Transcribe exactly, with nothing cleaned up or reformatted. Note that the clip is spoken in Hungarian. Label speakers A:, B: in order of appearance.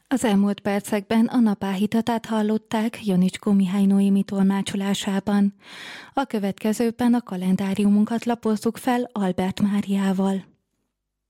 A: Az elmúlt percekben a napáhitatát hallották Janicskó Mihály Noémi tolmácsolásában. A következőben a kalendáriumunkat lapozzuk fel Albert Máriával.